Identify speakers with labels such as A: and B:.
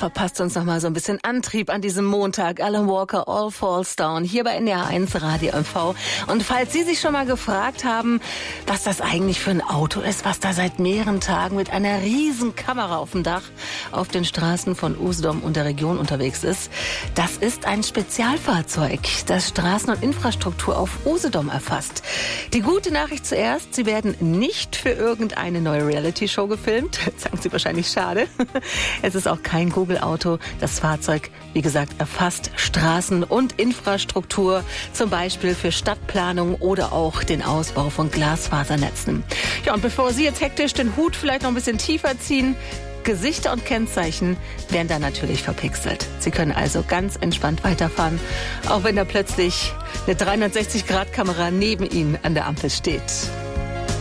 A: verpasst uns noch mal so ein bisschen Antrieb an diesem Montag. Alan Walker, All Falls Down, hier bei NDR 1 Radio MV. Und falls Sie sich schon mal gefragt haben, was das eigentlich für ein Auto ist, was da seit mehreren Tagen mit einer riesen Kamera auf dem Dach auf den Straßen von Usedom und der Region unterwegs ist, das ist ein Spezialfahrzeug, das Straßen- und Infrastruktur auf Usedom erfasst. Die gute Nachricht zuerst, Sie werden nicht für irgendeine neue Reality-Show gefilmt. Sagen Sie wahrscheinlich schade. Es ist auch kein Google-Auto. Das Fahrzeug, wie gesagt, erfasst Straßen- und Infrastruktur, zum Beispiel für Stadtplanung oder auch den Ausbau von Glasfasernetzen. Ja, und bevor Sie jetzt hektisch den Hut vielleicht noch ein bisschen tiefer ziehen, Gesichter und Kennzeichen werden da natürlich verpixelt. Sie können also ganz entspannt weiterfahren, auch wenn da plötzlich eine 360-Grad-Kamera neben Ihnen an der Ampel steht.